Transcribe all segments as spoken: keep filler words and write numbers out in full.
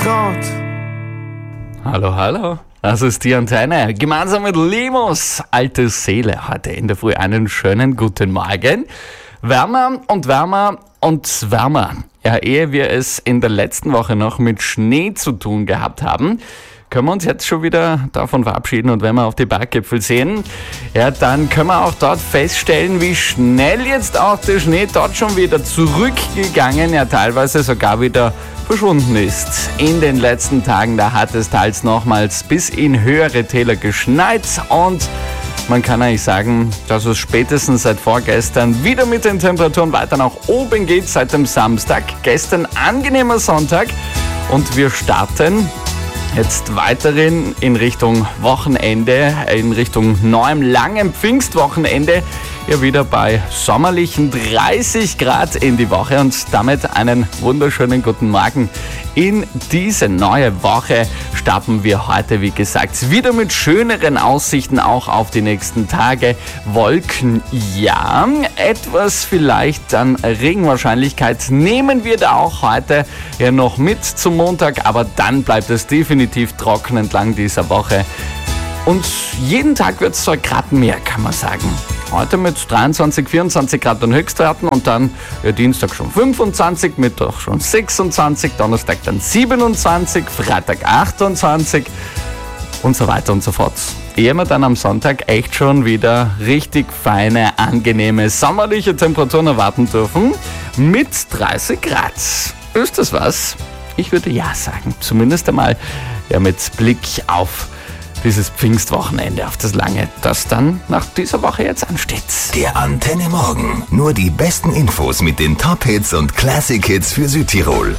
Grad. Hallo, hallo. Das ist die Antenne. Gemeinsam mit Limos Alte Seele heute in der Früh einen schönen guten Morgen. Wärmer und wärmer und wärmer. Ja, ehe wir es in der letzten Woche noch mit Schnee zu tun gehabt haben, können wir uns jetzt schon wieder davon verabschieden. Und wenn wir auf die Berggipfel sehen, ja, dann können wir auch dort feststellen, wie schnell jetzt auch der Schnee dort schon wieder zurückgegangen, ja teilweise sogar wieder verschwunden ist. In den letzten Tagen, da hat es teils nochmals bis in höhere Täler geschneit und man kann eigentlich sagen, dass es spätestens seit vorgestern wieder mit den Temperaturen weiter nach oben geht, seit dem Samstag. Gestern angenehmer Sonntag und wir starten jetzt weiterhin in Richtung Wochenende, in Richtung neuem langen Pfingstwochenende, ja wieder bei sommerlichen dreißig Grad in die Woche und damit einen wunderschönen guten Morgen. In diese neue Woche starten wir heute, wie gesagt, wieder mit schöneren Aussichten auch auf die nächsten Tage. Wolken, ja, etwas vielleicht an Regenwahrscheinlichkeit nehmen wir da auch heute ja noch mit zum Montag, aber dann bleibt es definitiv trocken entlang dieser Woche. Und jeden Tag wird es so ein Grad mehr, kann man sagen. Heute mit dreiundzwanzig, vierundzwanzig Grad an Höchstwerten und dann ja, Dienstag schon fünfundzwanzig, Mittwoch schon sechsundzwanzig, Donnerstag dann siebenundzwanzig, Freitag achtundzwanzig und so weiter und so fort. Ehe wir dann am Sonntag echt schon wieder richtig feine, angenehme, sommerliche Temperaturen erwarten dürfen mit dreißig Grad. Ist das was? Ich würde ja sagen, zumindest einmal ja, mit Blick auf dieses Pfingstwochenende, auf das lange, das dann nach dieser Woche jetzt ansteht. Der Antenne Morgen. Nur die besten Infos mit den Top-Hits und Classic-Hits für Südtirol.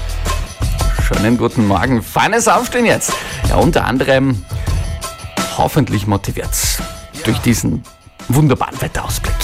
Schönen guten Morgen. Feines Aufstehen jetzt. Ja, unter anderem hoffentlich motiviert's durch diesen wunderbaren Wetterausblick.